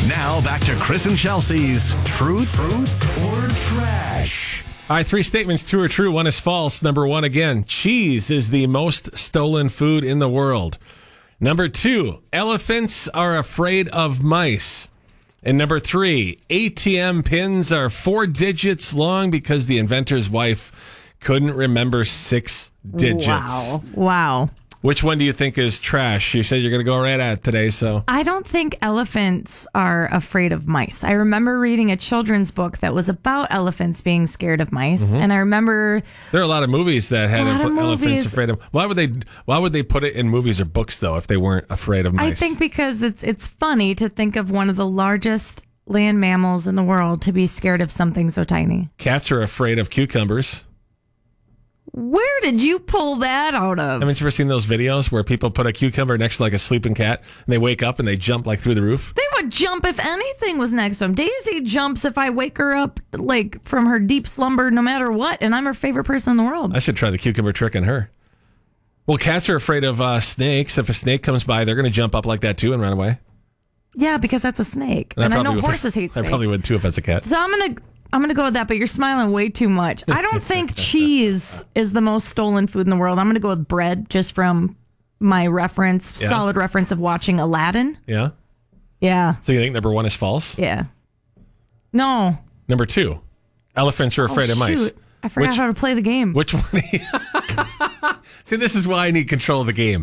Now back to Chris and Chelsea's Truth or Trash. All right, 3 statements, true or true. 1 is false. Number 1 again. Cheese is the most stolen food in the world. Number 2, elephants are afraid of mice. And number 3, ATM pins are 4 digits long because the inventor's wife couldn't remember 6 digits. Wow. Which one do you think is trash? You said you're going to go right at it today, so. I don't think elephants are afraid of mice. I remember reading a children's book that was about elephants being scared of mice, and I remember There are a lot of movies that had elephants movies. afraid of. Why would they put it in movies or books though if they weren't afraid of mice? I think because it's funny to think of one of the largest land mammals in the world to be scared of something so tiny. Cats are afraid of cucumbers. Where did you pull that out of? Haven't you ever seen those videos where people put a cucumber next to like a sleeping cat and they wake up and they jump like through the roof? They would jump if anything was next to them. Daisy jumps if I wake her up like from her deep slumber no matter what, and I'm her favorite person in the world. I should try the cucumber trick on her. Well, cats are afraid of snakes. If a snake comes by, they're going to jump up like that too and run away. Yeah, because that's a snake. And I know horses hate snakes. I probably would too if I was a cat. So I'm gonna go with that, but you're smiling way too much. I don't think cheese is the most stolen food in the world. I'm gonna go with bread just from my reference, Yeah. solid reference of watching Aladdin. Yeah? Yeah. So you think number 1 is false? Yeah. No. Number 2, elephants are afraid of mice. Shoot. I forgot how to play the game. Which one? See, this is why I need control of the game.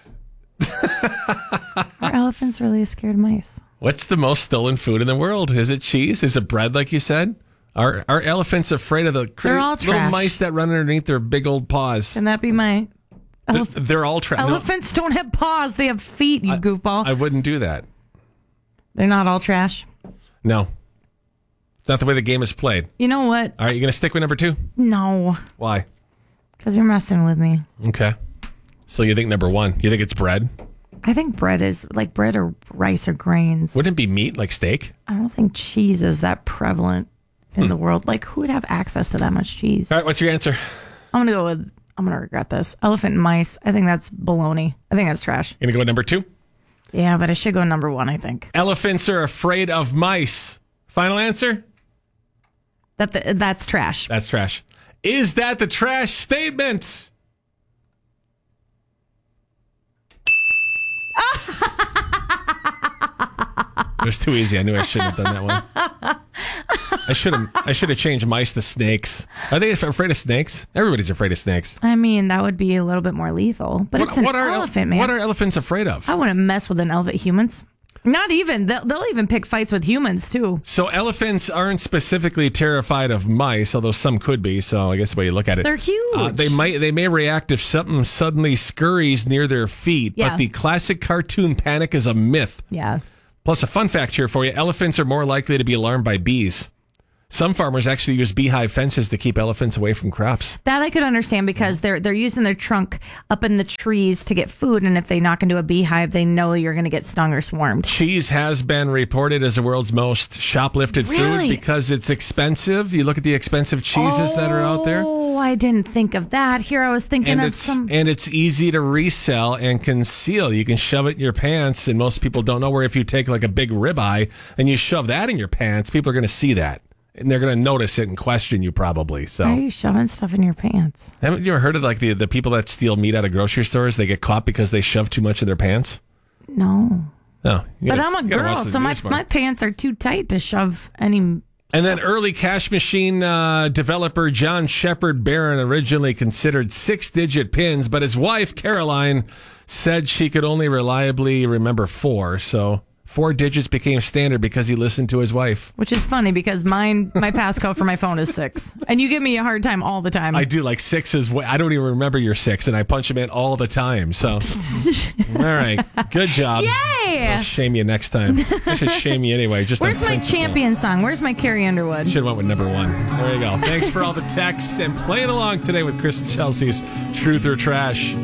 Are elephants really scared of mice? What's the most stolen food in the world? Is it cheese? Is it bread, like you said? Are elephants afraid of the They're all little trash. mice that run underneath their big old paws? Can that be my... They're all trash. Elephants don't have paws. They have feet, you goofball. I wouldn't do that. They're not all trash. No. It's not the way the game is played. You know what? All right, you going to stick with number 2? No. Why? Because you're messing with me. Okay. So you think number 1? You think it's bread? I think bread is like bread or rice or grains. Wouldn't it be meat, like steak? I don't think cheese is that prevalent in the world. Like, who would have access to that much cheese? All right, what's your answer? I'm going to regret this. Elephant and mice. I think that's baloney. I think that's trash. You going to go with number 2? Yeah, but I should go number 1, I think. Elephants are afraid of mice. Final answer? That's trash. That's trash. Is that the trash statement? It was too easy. I knew I shouldn't have done that one. I should have changed mice to snakes. Are they afraid of snakes? Everybody's afraid of snakes. I mean, that would be a little bit more lethal. But it's an elephant, man. What are elephants afraid of? I wouldn't mess with an elephant. Humans? Not even. They'll even pick fights with humans, too. So elephants aren't specifically terrified of mice, although some could be. So I guess the way you look at it. They're huge. They may react if something suddenly scurries near their feet. Yeah. But the classic cartoon panic is a myth. Yeah. Plus, a fun fact here for you. Elephants are more likely to be alarmed by bees. Some farmers actually use beehive fences to keep elephants away from crops. That I could understand because they're using their trunk up in the trees to get food, and if they knock into a beehive, they know you're going to get stung or swarmed. Cheese has been reported as the world's most shoplifted Really? food because it's expensive. You look at the expensive cheeses that are out there. Oh, I didn't think of that. Here I was thinking of some... And it's easy to resell and conceal. You can shove it in your pants, and most people don't know where if you take like a big ribeye and you shove that in your pants, people are going to see that. And they're going to notice it and question you probably. So, Why are you shoving stuff in your pants? haven't you ever heard of like the people that steal meat out of grocery stores? They get caught because they shove too much in their pants. No. No, But I'm a girl, so my pants are too tight to shove any... And then early cash machine developer John Shepard Barron originally considered 6-digit pins, but his wife Caroline said she could only reliably remember 4. So 4 digits became standard because he listened to his wife. Which is funny because my passcode for my phone is 6. And you give me a hard time all the time. I do, like 6 is I don't even remember your 6, and I punch him in all the time. So, all right, good job. Yay! I'll shame you next time. I should shame you anyway. Just Where's on my principle. champion song? Where's my Carrie Underwood? Should have went with number 1. There you go. Thanks for all the texts and playing along today with Chris and Chelsea's Truth or Trash.